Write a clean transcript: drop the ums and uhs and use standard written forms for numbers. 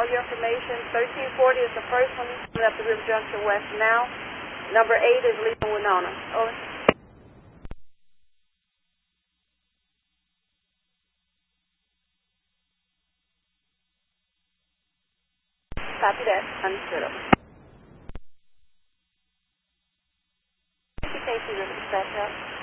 all your information. 1340 is the first one, left the River Junction West now. Number 8 is leaving Winona. Over. Copy that. Understood. Over. Casey River Dispatch House.